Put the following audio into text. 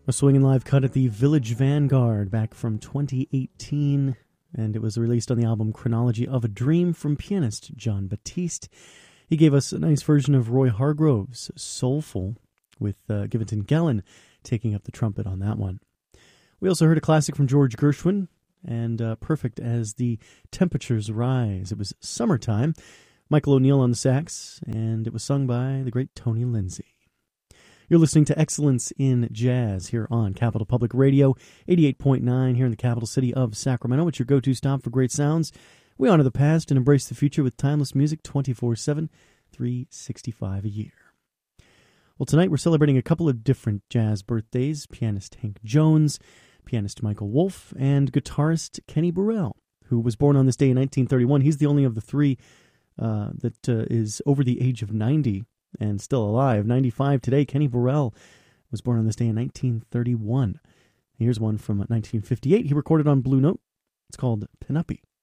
A swinging live cut at the Village Vanguard back from 2018, and it was released on the album Chronology of a Dream from pianist Jon Batiste. He gave us a nice version of Roy Hargrove's Soulful, with Givington Gellin taking up the trumpet on that one. We also heard a classic from George Gershwin, and perfect as the temperatures rise. It was summertime. Michael O'Neill on the sax, and it was sung by the great Tony Lindsay. You're listening to Excellence in Jazz here on Capital Public Radio, 88.9 here in the capital city of Sacramento. It's your go-to stop for great sounds. We honor the past and embrace the future with timeless music 24/7, 365 a year. Well, tonight we're celebrating a couple of different jazz birthdays: pianist Hank Jones, pianist Michael Wolff, and guitarist Kenny Burrell, who was born on this day in 1931. He's the only of the three that is over the age of 90 and still alive. 95 today. Kenny Burrell was born on this day in 1931. Here's one from 1958. He recorded on Blue Note. It's called Penelope.